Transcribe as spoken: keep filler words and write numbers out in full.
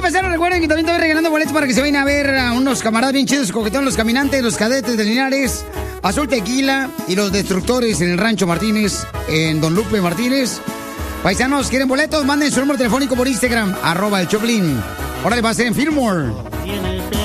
paisanos, recuerden que también estoy regalando boletos para que se vayan a ver a unos camaradas bien chidos, coquetones, los caminantes, los cadetes de Linares, Azul Tequila y los destructores en el Rancho Martínez, en Don Lupe Martínez. Paisanos, ¿quieren boletos? Manden su número telefónico por Instagram, arroba el Choplin. Ahora le va a ser en Fillmore.